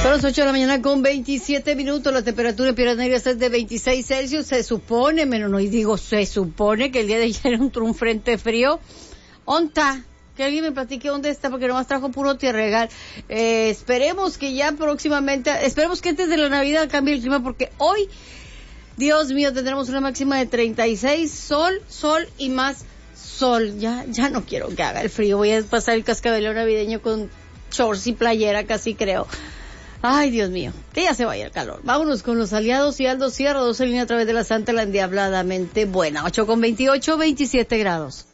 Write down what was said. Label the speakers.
Speaker 1: Son las 8 de la mañana con 27 minutos. La temperatura en Piedras Negras es de 26 Celsius. Se supone, se supone que el día de ayer era un frente frío. ¿Onta? Que alguien me platique dónde está, porque nomás trajo puro tierregal. Esperemos que ya próximamente, esperemos que antes de la Navidad cambie el clima, porque hoy, Dios mío, tendremos una máxima de 36, sol y más sol. Ya no quiero que haga el frío. Voy a pasar el cascabeleo navideño con shorts y playera, casi creo. Ay, Dios mío, que ya se vaya el calor. Vámonos con los aliados y Aldo Sierra, 2 en línea a través de la Santa, la endiabladamente buena. 8 con 28, 27 grados.